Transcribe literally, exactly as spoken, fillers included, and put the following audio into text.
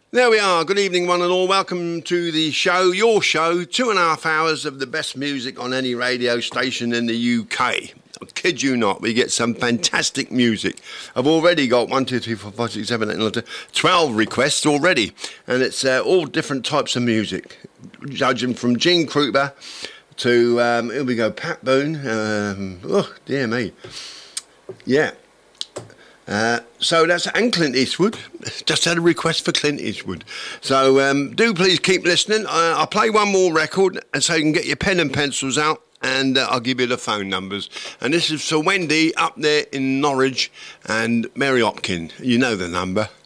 There we are. Good evening, one and all. Welcome to the show, your show, two and a half hours of the best music on any radio station in the U K. I kid you not, we get some fantastic music. I've already got one, two, three, four, five, six, seven, eight, nine, ten, twelve requests already, and it's uh, all different types of music, judging from Gene Krupa to, um, here we go, Pat Boone. Um, oh, dear me. Yeah. Uh, so that's and Clint Eastwood. Just had a request for Clint Eastwood. So um, do please keep listening. Uh, I'll play one more record, and so you can get your pen and pencils out, and uh, I'll give you the phone numbers. And this is for Wendy up there in Norwich and Mary Hopkin. You know the number.